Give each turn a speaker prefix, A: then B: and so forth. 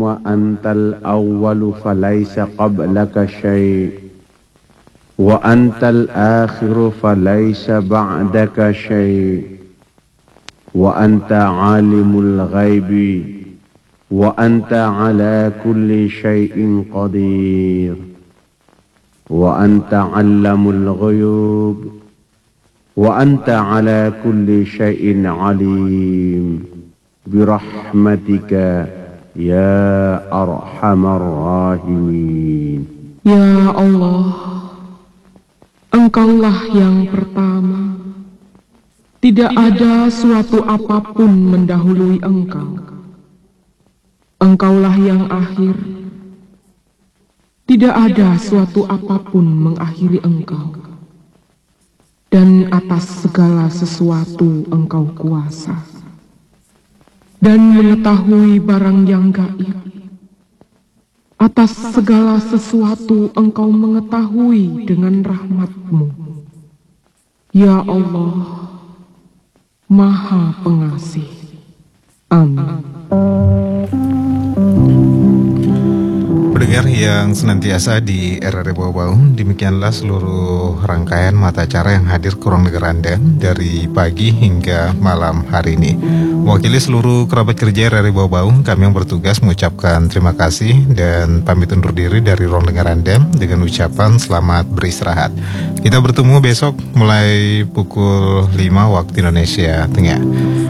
A: أنت الأول فليس قبلك شيء وأنت الآخر فليس بعدك شيء وأنت عالم الغيب وأنت على كل شيء قدير وأنت علم الغيوب وأنت على كل شيء عليم برحمتك يا أرحم الراحمين.
B: Ya Allah, Engkaulah yang pertama, tidak ada suatu apapun mendahului Engkau. Engkaulah yang akhir, tidak ada suatu apapun mengakhiri Engkau. Dan atas segala sesuatu Engkau kuasa dan mengetahui barang yang gaib. Atas segala sesuatu Engkau mengetahui dengan rahmat-Mu. Ya Allah, Maha Pengasih. Amin.
C: Pendengar yang senantiasa di RRI Bau-Bau, demikianlah seluruh rangkaian mata acara yang hadir ke ruang dengar Anda dari pagi hingga malam hari ini. Mewakili seluruh kerabat kerja RRI Bau-Bau, kami yang bertugas mengucapkan terima kasih dan pamit undur diri dari ruang dengar Anda dengan ucapan selamat beristirahat. Kita bertemu besok mulai pukul 5 waktu Indonesia Tengah.